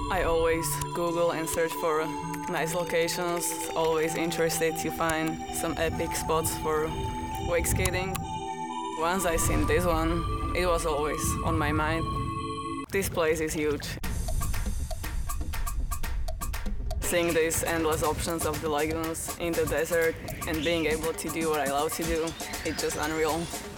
I always Google and search for nice locations, always interested to find some epic spots for wake skating. Once I seen this one, it was always on my mind. This place is huge. Seeing these endless options of the lagoons in the desert and being able to do what I love to do, it's just unreal.